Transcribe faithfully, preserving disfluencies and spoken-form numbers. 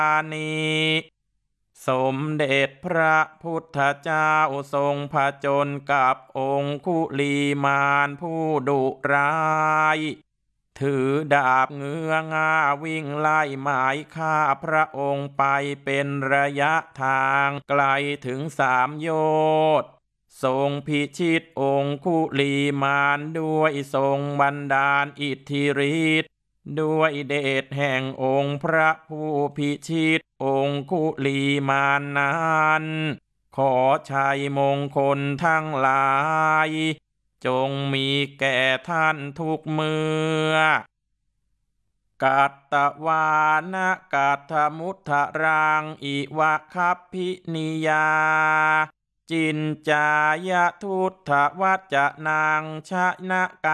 นีสมเด็จพระพุทธเจ้าทรงผจญกับองคุลีมานผู้ดุร้ายถือดาบเงื้อง่าวิ่งไล่หมายฆ่าพระองค์ไปเป็นระยะทางไกลถึงสามโยชน์ทรงพิชิตองคุลีมานด้วยทรงบันดาลอิทธิฤทธิ์ด้วยเดชแห่งองค์พระผู้พิชิตองคุลีมานนั้นขอชัยมงคลทั้งหลายจงมีแก่ท่านทุกเมื่อกัตตวานะกัตถมุทธรังอิวะคัพพินิยาจินจายทุตถวัจจะนังชนะกะ